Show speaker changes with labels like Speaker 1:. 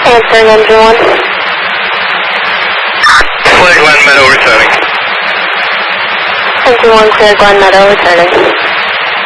Speaker 1: Answering engine 1.
Speaker 2: Clear Glen Meadow returning.
Speaker 1: Engine 1, clear Glen Meadow returning.